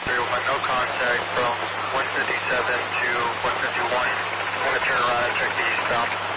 301, no contact from 157 to 151. I'm going to turn around and check the eastbound.